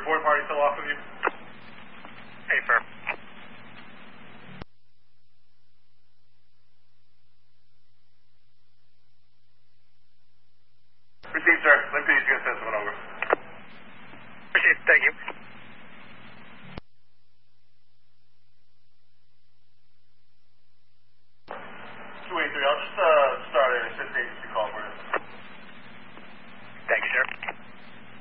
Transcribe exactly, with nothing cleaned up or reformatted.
board party still off of you? Hey, firm. Received, sir. Limpy is going to send someone over. Appreciate it. Thank you. two eighty-three, I'll just uh, start an assist agency call for